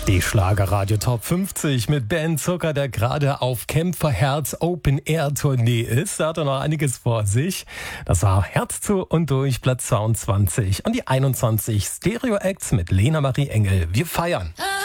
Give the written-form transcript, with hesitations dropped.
Die Schlagerradio Top 50 mit Ben Zucker, der gerade auf Kämpferherz Open Air Tournee ist. Da hat er noch einiges vor sich. Das war Herz zu und durch, Platz 22. Und die 21 Stereo Acts mit Lena Marie Engel. Wir feiern.